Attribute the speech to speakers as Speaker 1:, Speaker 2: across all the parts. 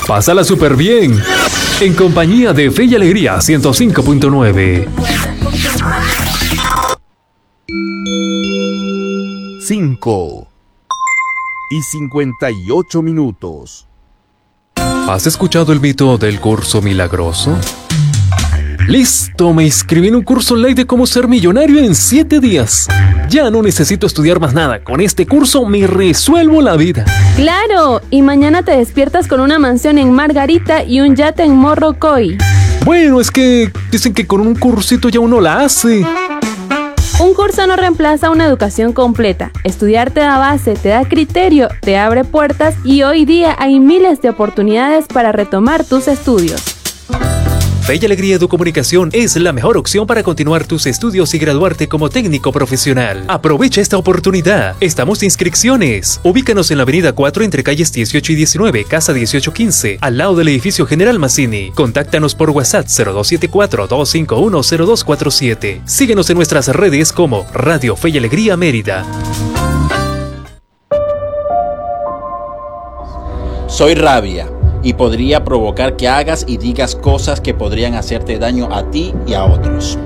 Speaker 1: Pásala súper bien. En compañía de Fe y Alegría 105.9.
Speaker 2: 5:58.
Speaker 1: ¿Has escuchado el mito del curso milagroso? ¡Listo! Me inscribí en un curso online de cómo ser millonario en 7 días. Ya no necesito estudiar más nada. Con este curso me resuelvo la vida.
Speaker 3: ¡Claro! Y mañana te despiertas con una mansión en Margarita y un yate en Morrocoy.
Speaker 1: Bueno, es que dicen que con un cursito ya uno la hace.
Speaker 3: Un curso no reemplaza una educación completa. Estudiar te da base, te da criterio, te abre puertas y hoy día hay miles de oportunidades para retomar tus estudios.
Speaker 1: Fe y Alegría Educomunicación es la mejor opción para continuar tus estudios y graduarte como técnico profesional. Aprovecha esta oportunidad. Estamos de inscripciones. Ubícanos en la avenida 4 entre calles 18 y 19, casa 1815, al lado del edificio General Mazzini. Contáctanos por WhatsApp 0274-251-0247. Síguenos en nuestras redes como Radio Fe y Alegría Mérida.
Speaker 4: Soy rabia y podría provocar que hagas y digas cosas que podrían hacerte daño a ti y a otros.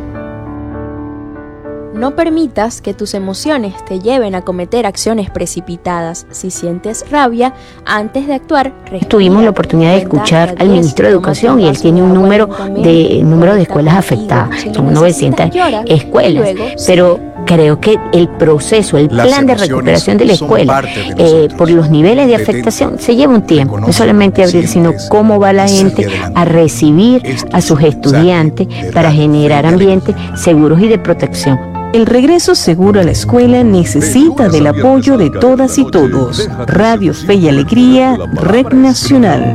Speaker 5: No permitas que tus emociones te lleven a cometer acciones precipitadas. Si sientes rabia, antes de actuar,
Speaker 6: tuvimos la oportunidad de escuchar al ministro de Educación y él tiene un número de escuelas afectadas. Son 900 escuelas, pero creo que el proceso, el plan de recuperación de la escuela, por los niveles de afectación, se lleva un tiempo. No solamente abrir, sino cómo va la gente a recibir a sus estudiantes para generar ambientes seguros y de protección.
Speaker 7: El regreso seguro a la escuela necesita del apoyo de todas y todos. Radio Fe y Alegría, Red Nacional.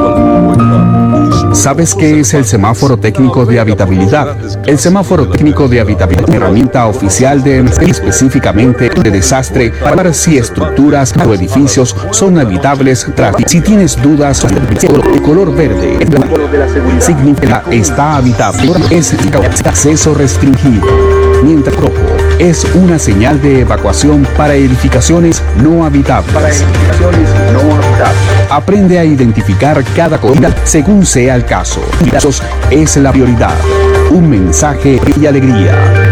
Speaker 2: ¿Sabes qué es el semáforo técnico de habitabilidad? El semáforo técnico de habitabilidad es una herramienta oficial específicamente de desastre para ver si estructuras o edificios son habitables. Si tienes dudas sobre el color verde, significa está habitable, es acceso restringido. Mientras rojo es una señal de evacuación para edificaciones no habitables. Aprende a identificar cada cosa según sea el caso. Es la prioridad. Un mensaje y alegría.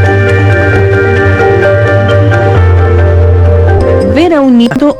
Speaker 7: Ver a un niño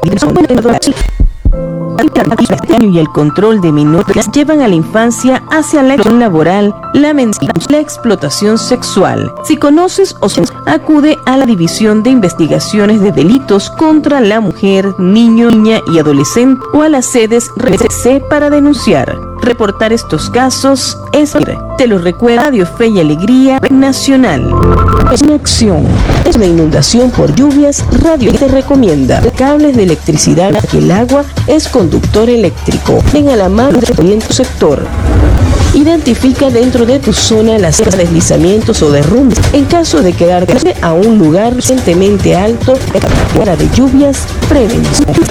Speaker 7: y el control de menores llevan a la infancia hacia la explotación laboral, la explotación sexual. Si conoces o acude a la División de Investigaciones de Delitos contra la Mujer, Niño, Niña y Adolescente o a las sedes RCC para denunciar. Reportar estos casos es te lo recuerda Radio Fe y Alegría Nacional. Es una acción. Es una inundación por lluvias. Radio te recomienda cables de electricidad que el agua es conductor eléctrico. Ven a la mano en tu sector. Identifica dentro de tu zona las deslizamientos o derrumbes. En caso de quedar a un lugar recientemente alto, para de lluvias, prevención.